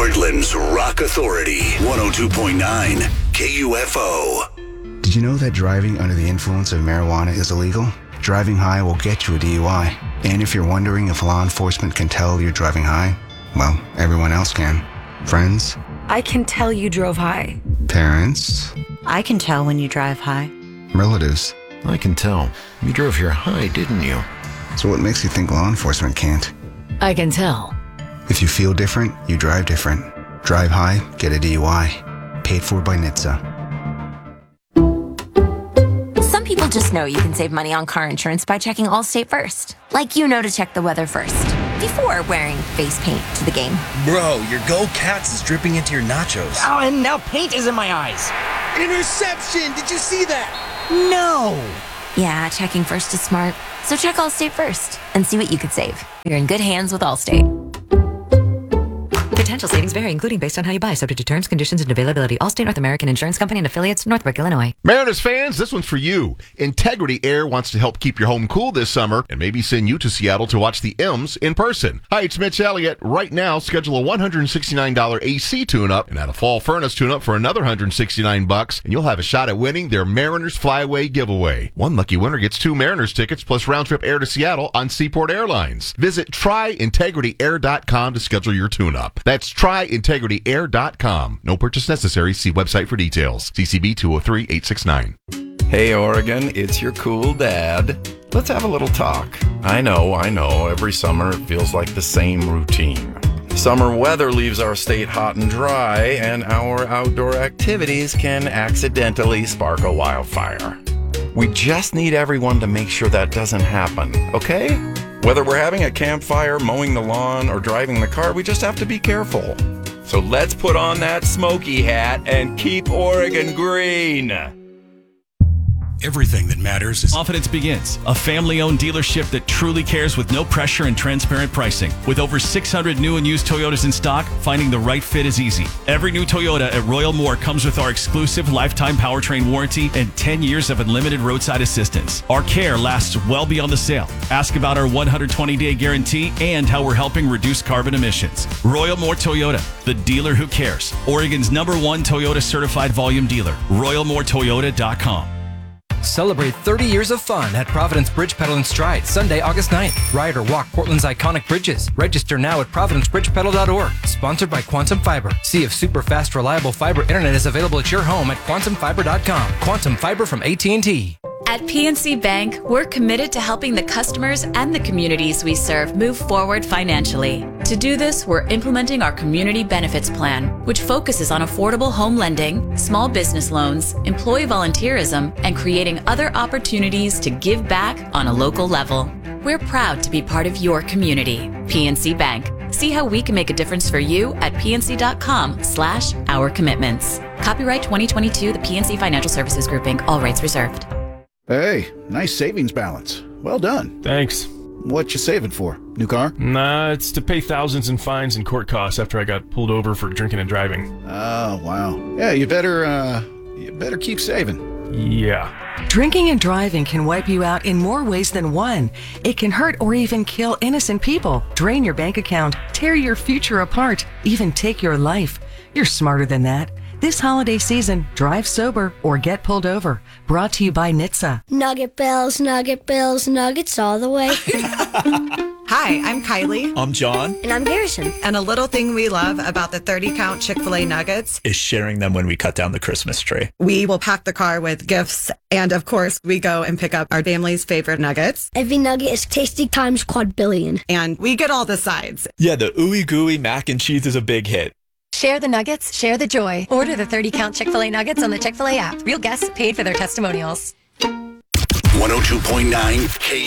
Portland's Rock Authority, 102.9 KUFO. Did you know that driving under the influence of marijuana is illegal? Driving high will get you a DUI. And if you're wondering if law enforcement can tell you're driving high, well, everyone else can. Friends? I can tell you drove high. Parents? I can tell when you drive high. Relatives? I can tell. You drove here high, didn't you? So what makes you think law enforcement can't? I can tell. If you feel different, you drive different. Drive high, get a DUI. Paid for by NHTSA. Some people just know you can save money on car insurance by checking Allstate first. Like you know to check the weather first, before wearing face paint to the game. Bro, your Go Cats is dripping into your nachos. Oh, and now paint is in my eyes. Interception! Did you see that? No! Yeah, checking first is smart. So check Allstate first and see what you could save. You're in good hands with Allstate. Potential savings vary, including based on how you buy, subject to terms, conditions, and availability. Allstate North American Insurance Company and affiliates, Northbrook, Illinois. Mariners fans, this one's for you. Integrity Air wants to help keep your home cool this summer and maybe send you to Seattle to watch the M's in person. Hi, it's Mitch Elliott. Right now, schedule a $169 AC tune-up and add a fall furnace tune-up for another $169, and you'll have a shot at winning their Mariners Flyaway giveaway. One lucky winner gets 2 Mariners tickets plus round-trip air to Seattle on Seaport Airlines. Visit tryintegrityair.com to schedule your tune-up. That's tryintegrityair.com. No purchase necessary. See website for details. CCB 203-869. Hey, Oregon, it's your cool dad. Let's have a little talk. I know. Every summer it feels like the same routine. Summer weather leaves our state hot and dry, and our outdoor activities can accidentally spark a wildfire. We just need everyone to make sure that doesn't happen, okay? Whether we're having a campfire, mowing the lawn, or driving the car, we just have to be careful. So let's put on that smoky hat and keep Oregon green. Everything that matters is Confidence Begins, a family-owned dealership that truly cares with no pressure and transparent pricing. With over 600 new and used Toyotas in stock, finding the right fit is easy. Every new Toyota at Royal Moore comes with our exclusive lifetime powertrain warranty and 10 years of unlimited roadside assistance. Our care lasts well beyond the sale. Ask about our 120-day guarantee and how we're helping reduce carbon emissions. Royal Moore Toyota, the dealer who cares. Oregon's #1 Toyota certified volume dealer. RoyalMooreToyota.com. Celebrate 30 years of fun at Providence Bridge Pedal and Stride, Sunday, August 9th. Ride or walk Portland's iconic bridges. Register now at providencebridgepedal.org. Sponsored by Quantum Fiber. See if super fast, reliable fiber internet is available at your home at quantumfiber.com. Quantum Fiber from AT&T. At PNC Bank, we're committed to helping the customers and the communities we serve move forward financially. To do this, we're implementing our Community Benefits Plan, which focuses on affordable home lending, small business loans, employee volunteerism, and creating other opportunities to give back on a local level. We're proud to be part of your community. PNC Bank. See how we can make a difference for you at pnc.com/our commitments. Copyright 2022, the PNC Financial Services Group, Inc., all rights reserved. Hey, nice savings balance. Well done. Thanks. What you saving for? New car? Nah, it's to pay thousands in fines and court costs after I got pulled over for drinking and driving. Oh, wow. Yeah, you better keep saving. Yeah. Drinking and driving can wipe you out in more ways than one. It can hurt or even kill innocent people, drain your bank account, tear your future apart, even take your life. You're smarter than that. This holiday season, drive sober or get pulled over. Brought to you by NHTSA. Nugget bells, nuggets all the way. Hi, I'm Kylie. I'm John. And I'm Garrison. And a little thing we love about the 30-count Chick-fil-A nuggets is sharing them when we cut down the Christmas tree. We will pack the car with gifts. And of course, we go and pick up our family's favorite nuggets. Every nugget is tasty times quadrillion. And we get all the sides. Yeah, the ooey gooey mac and cheese is a big hit. Share the nuggets, share the joy. Order the 30-count Chick-fil-A nuggets on the Chick-fil-A app. Real guests paid for their testimonials. 102.9